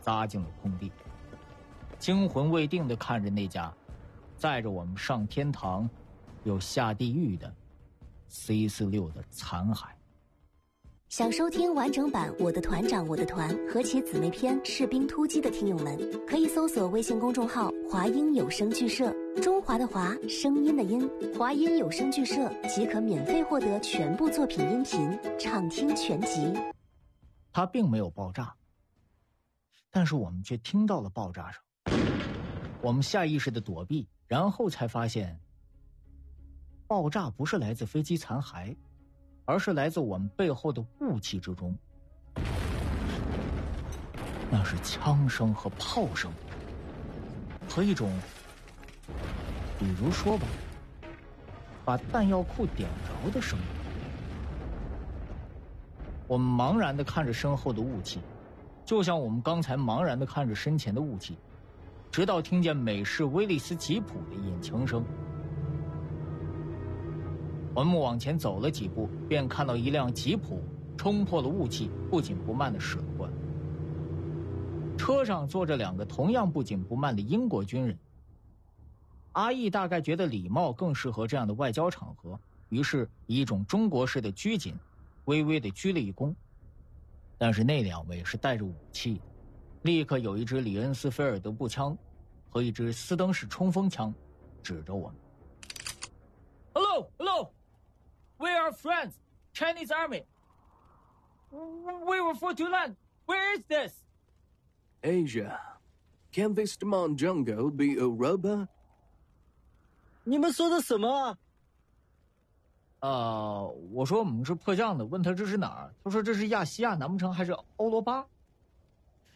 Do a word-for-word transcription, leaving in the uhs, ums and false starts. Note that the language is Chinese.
砸进了空地，惊魂未定地看着那架载着我们上天堂又下地狱的 C 四十六 的残骸。 想收听完整版《我的团长我的团》和其姊妹篇《士兵突击》的听友们，可以搜索微信公众号华音有声剧社，中华的华，声音的音，华音有声剧社即可免费获得全部作品音频，畅听全集。 它并没有爆炸，但是我们却听到了爆炸声。我们下意识地躲避，然后才发现爆炸不是来自飞机残骸，而是来自我们背后的雾气之中。那是枪声和炮声，和一种，比如说吧，把弹药库点着的声音。我们茫然地看着身后的雾气，就像我们刚才茫然地看着身前的雾气，直到听见美式威利斯吉普的引擎声。我们往前走了几步，便看到一辆吉普冲破了雾气，不紧不慢地驶了过来。车上坐着两个同样不紧不慢的英国军人。阿义大概觉得礼貌更适合这样的外交场合，于是以一种中国式的拘谨微微地鞠了一躬。但是那两位是带着武器的，立刻有一支里恩斯菲尔德步枪和一支斯登式冲锋枪指着我们。 Hello, hello, we are friends, Chinese army. We were for to land. Where is this? Asia. Can this Monjongo be a robber? 你们说的什么？ 呃，我说我们是迫降的，问他这是哪儿，他说这是亚细亚，难不成还是欧罗巴？